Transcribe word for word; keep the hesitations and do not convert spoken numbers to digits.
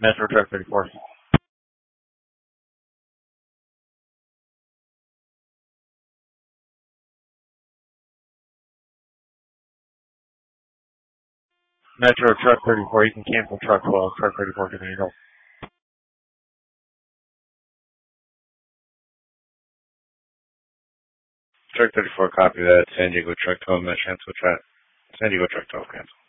Metro Truck thirty-four. Metro Truck thirty-four, you can cancel Truck twelve. Truck thirty-four can handle. Truck thirty-four, copy that. San Diego Truck twelve, Metro cancel. San Diego Truck twelve, cancel.